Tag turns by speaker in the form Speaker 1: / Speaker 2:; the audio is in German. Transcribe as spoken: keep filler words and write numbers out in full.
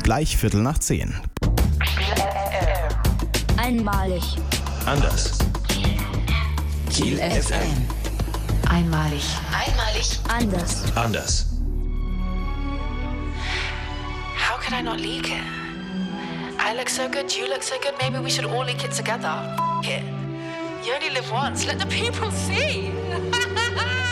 Speaker 1: Gleich Viertel nach zehn.
Speaker 2: Einmalig.
Speaker 3: Anders.
Speaker 4: Kiel F M. Einmalig.
Speaker 2: Einmalig. Anders.
Speaker 3: Anders.
Speaker 5: How could I not leak it? I look so good, you look so good, maybe we should all leak it together. F it. You only live once, let the people see.